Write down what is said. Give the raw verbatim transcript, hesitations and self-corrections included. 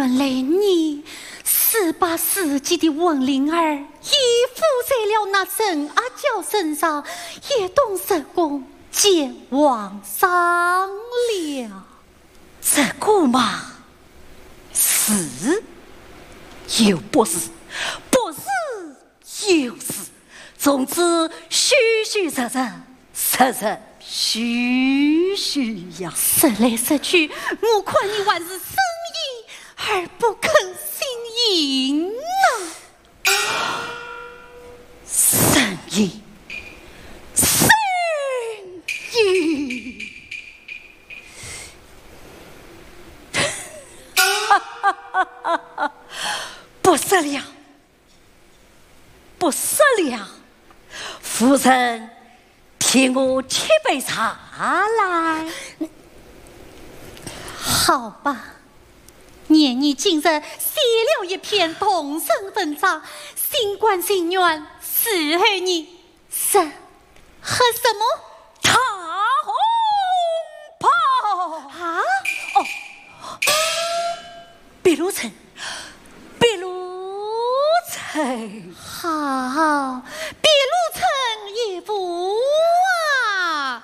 原来你十八世纪的文灵儿已附在了那沈阿娇身上，也动手工见皇上了。 这个嘛，是又不是，不是又是，总之虚虚实实，实实虚虚呀。 说来说去，我看你还是生硬而不肯信淫啊！ 生硬，生硬。不是了，不是了，夫人，替我沏杯茶来。 好吧，念你今日写了一篇同生文章，新官新愿，适合你，是喝什么？ 大红袍啊？ 哦，碧螺春，碧螺春， 好，碧